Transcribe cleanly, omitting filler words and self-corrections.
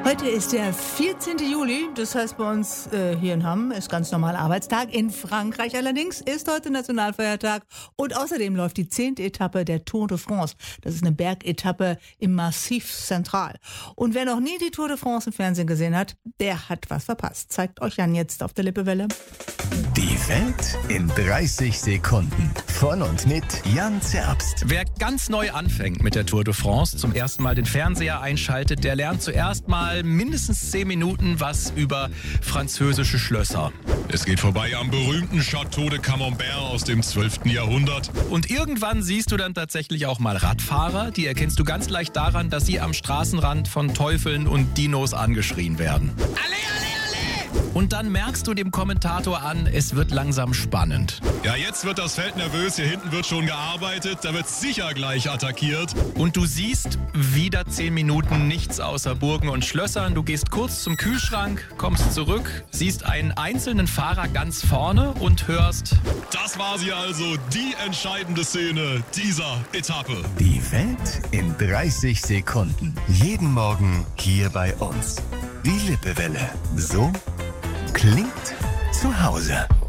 Heute ist der 14. Juli, das heißt bei uns hier in Hamm ist ganz normaler Arbeitstag. In Frankreich allerdings ist heute Nationalfeiertag und außerdem läuft die 10. Etappe der Tour de France. Das ist eine Bergetappe im Massif Central. Und wer noch nie die Tour de France im Fernsehen gesehen hat, der hat was verpasst. Zeigt euch Jan jetzt auf der Lippewelle. Die Welt in 30 Sekunden. Von und mit Jan Zerbst. Wer ganz neu anfängt mit der Tour de France, zum ersten Mal den Fernseher einschaltet, der lernt zuerst mal mindestens 10 Minuten was über französische Schlösser. Es geht vorbei am berühmten Château de Camembert aus dem 12. Jahrhundert. Und irgendwann siehst du dann tatsächlich auch mal Radfahrer. Die erkennst du ganz leicht daran, dass sie am Straßenrand von Teufeln und Dinos angeschrien werden. Und dann merkst du dem Kommentator an, es wird langsam spannend. Ja, jetzt wird das Feld nervös, hier hinten wird schon gearbeitet, da wird sicher gleich attackiert. Und du siehst wieder 10 Minuten nichts außer Burgen und Schlössern. Du gehst kurz zum Kühlschrank, kommst zurück, siehst einen einzelnen Fahrer ganz vorne und hörst: Das war sie also, die entscheidende Szene dieser Etappe. Die Welt in 30 Sekunden. Jeden Morgen hier bei uns. Die Lippewelle. So klingt zu Hause.